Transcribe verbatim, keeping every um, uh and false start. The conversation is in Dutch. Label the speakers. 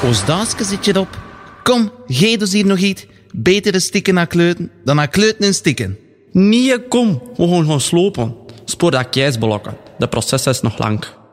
Speaker 1: Oostdaaske zit je op. Kom, geef dus hier nog iets. Beter de stikken naar kleuten dan naar kleuten en stikken.
Speaker 2: Nee, kom. We gaan gaan slopen. Spoor dat keisblokken. De proces is nog lang.